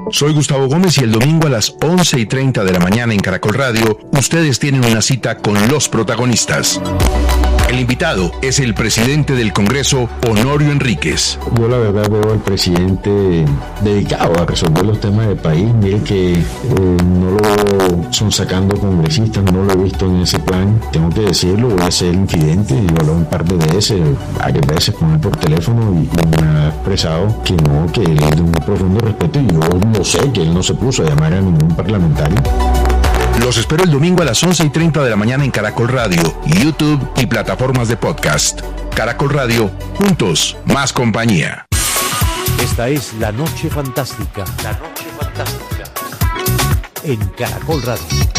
Soy Gustavo Gómez y el domingo a las 11:30 de la mañana en Caracol Radio, ustedes tienen una cita con los protagonistas. El invitado es el presidente del Congreso, Honorio Enríquez. Yo la verdad veo al presidente dedicado a resolver los temas del país. Mire que no lo son sacando congresistas, no lo he visto en ese plan. Tengo que decirlo, voy a ser infidente. Yo hablé un par de veces, varias veces con él por teléfono y me ha expresado que no, que él es de un profundo respeto y yo no sé que él no se puso a llamar a ningún parlamentario. Los espero el domingo a las 11:30 de la mañana en Caracol Radio, YouTube y plataformas de podcast. Caracol Radio, juntos, más compañía. Esta es La Noche Fantástica. La Noche Fantástica. En Caracol Radio.